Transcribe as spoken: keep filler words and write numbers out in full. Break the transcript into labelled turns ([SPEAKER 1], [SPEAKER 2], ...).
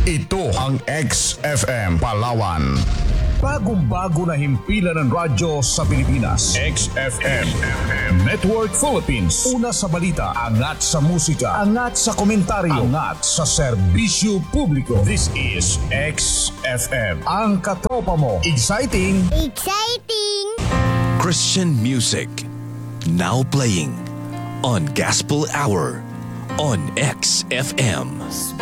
[SPEAKER 1] Ito ang X F M Palawan. Bagong-bago na himpilan ng radyo sa Pilipinas. X F M Network Philippines. Una sa balita, angat sa musika, angat sa komentaryo, angat sa serbisyo publiko. This is X F M. Ang katropa mo. Exciting!
[SPEAKER 2] Exciting!
[SPEAKER 3] Christian music. Now playing on Gospel Hour on X F M.